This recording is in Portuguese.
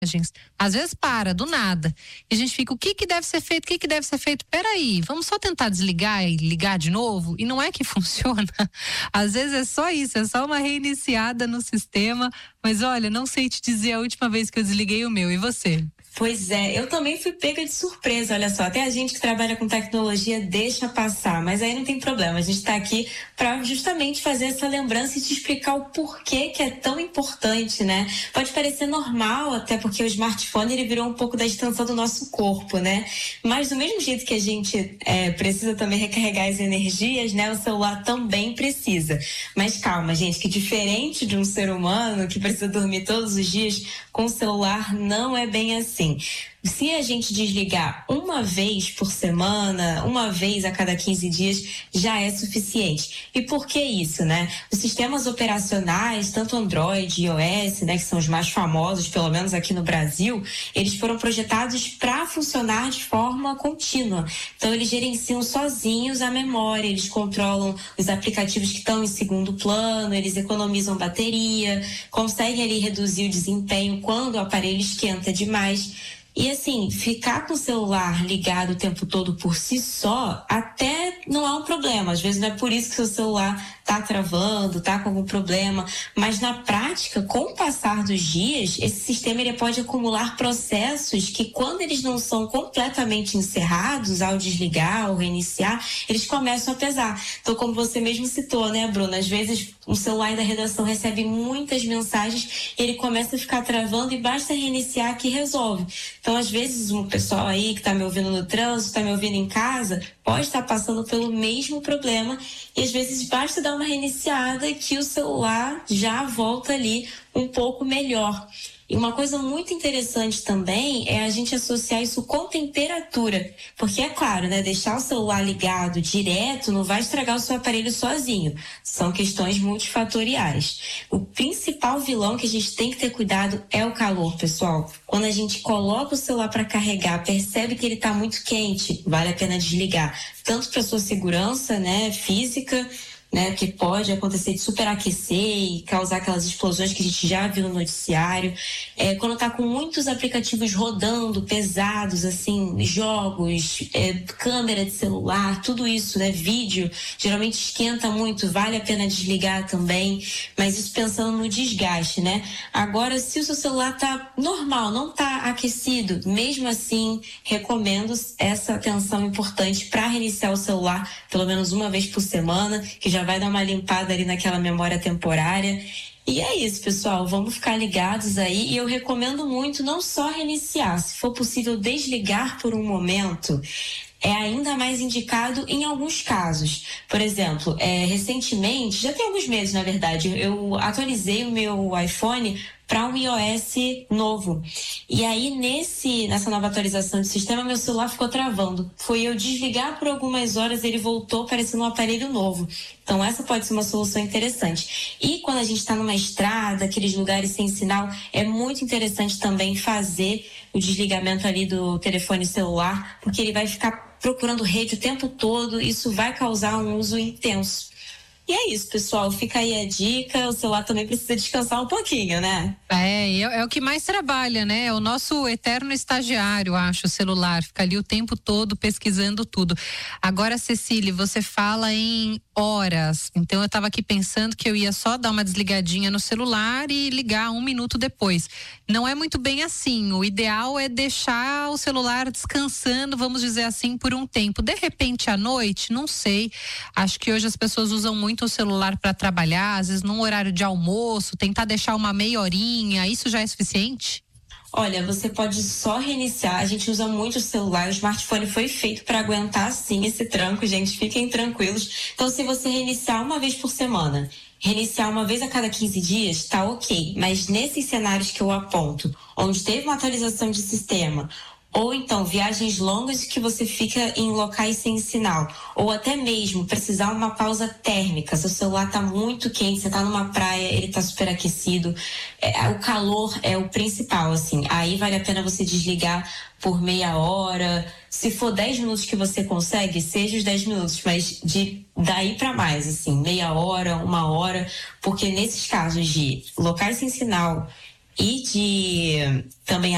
Às vezes para, do nada. E a gente fica, o que que deve ser feito? O que que deve ser feito? Peraí, vamos só tentar desligar e ligar de novo? E não é que funciona. Às vezes é só isso, é só uma reiniciada no sistema. Mas olha, não sei te dizer a última vez que eu desliguei o meu. E você? Pois é, eu também fui pega de surpresa, olha só, até a gente que trabalha com tecnologia deixa passar, mas aí não tem problema, a gente está aqui para justamente fazer essa lembrança e te explicar o porquê que é tão importante, né? Pode parecer normal, até porque o smartphone ele virou um pouco da extensão do nosso corpo, né? Mas do mesmo jeito que a gente precisa também recarregar as energias, né? O celular também precisa. Mas calma, gente, que diferente de um ser humano que precisa dormir todos os dias, com o celular não é bem assim. Se a gente desligar uma vez por semana, uma vez a cada 15 dias, já é suficiente. E por que isso, né? Os sistemas operacionais, tanto Android e iOS, né, que são os mais famosos, pelo menos aqui no Brasil, eles foram projetados para funcionar de forma contínua. Então, eles gerenciam sozinhos a memória, eles controlam os aplicativos que estão em segundo plano, eles economizam bateria, conseguem ali reduzir o desempenho quando o aparelho esquenta demais. E assim, ficar com o celular ligado o tempo todo por si só até não é um problema. Às vezes não é por isso que seu celular tá travando, tá com algum problema, mas na prática, com o passar dos dias, esse sistema ele pode acumular processos que quando eles não são completamente encerrados, ao desligar ou reiniciar, eles começam a pesar. Então, como você mesmo citou, né, Bruna, às vezes o celular da redação recebe muitas mensagens, ele começa a ficar travando e basta reiniciar que resolve. Então, às vezes, um pessoal aí que está me ouvindo no trânsito, está me ouvindo em casa, pode estar passando pelo mesmo problema e às vezes basta dar uma reiniciada que o celular já volta ali um pouco melhor. E uma coisa muito interessante também é a gente associar isso com temperatura, porque é claro, né, deixar o celular ligado direto não vai estragar o seu aparelho sozinho. São questões multifatoriais. O principal vilão que a gente tem que ter cuidado é o calor, pessoal. Quando a gente coloca o celular para carregar, percebe que ele está muito quente, vale a pena desligar. Tanto para sua segurança, né, física, né, que pode acontecer de superaquecer e causar aquelas explosões que a gente já viu no noticiário. Quando tá com muitos aplicativos rodando, pesados, assim, jogos, câmera de celular, tudo isso, né, vídeo, geralmente esquenta muito, vale a pena desligar também, mas isso pensando no desgaste, né? Agora, se o seu celular tá normal, não tá aquecido, mesmo assim, recomendo essa atenção importante para reiniciar o celular pelo menos uma vez por semana, que já vai dar uma limpada ali naquela memória temporária. E é isso, pessoal, vamos ficar ligados aí e eu recomendo muito não só reiniciar, se for possível desligar por um momento, é ainda mais indicado em alguns casos. Por exemplo, recentemente, já tem alguns meses na verdade, eu atualizei o meu iPhone para um iOS novo. E aí, nessa nova atualização de sistema, meu celular ficou travando. Foi eu desligar por algumas horas, ele voltou parecendo um aparelho novo. Então, essa pode ser uma solução interessante. E quando a gente está numa estrada, aqueles lugares sem sinal, é muito interessante também fazer o desligamento ali do telefone celular, porque ele vai ficar procurando rede o tempo todo, isso vai causar um uso intenso. E é isso, pessoal. Fica aí a dica. O celular também precisa descansar um pouquinho, né? É o que mais trabalha, né? É o nosso eterno estagiário, acho, o celular. Fica ali o tempo todo pesquisando tudo. Agora, Cecília, você fala em horas. Então, eu estava aqui pensando que eu ia só dar uma desligadinha no celular e ligar 1 minuto depois. Não é muito bem assim. O ideal é deixar o celular descansando, vamos dizer assim, por um tempo. De repente, à noite, não sei. Acho que hoje as pessoas usam muito o celular para trabalhar, às vezes num horário de almoço, tentar deixar uma meia horinha, isso já é suficiente? Olha, você pode só reiniciar. A gente usa muito o celular, o smartphone foi feito para aguentar sim esse tranco, gente, fiquem tranquilos. Então, se você reiniciar uma vez por semana, reiniciar uma vez a cada 15 dias, tá ok. Mas nesses cenários que eu aponto, onde teve uma atualização de sistema, ou então viagens longas que você fica em locais sem sinal, ou até mesmo precisar uma pausa térmica, seu celular está muito quente, você está numa praia, ele está superaquecido, o calor é o principal, assim, aí vale a pena você desligar por meia hora, se for 10 minutos que você consegue, seja os 10 minutos, mas daí para mais, assim, meia hora, 1 hora, porque nesses casos de locais sem sinal e de também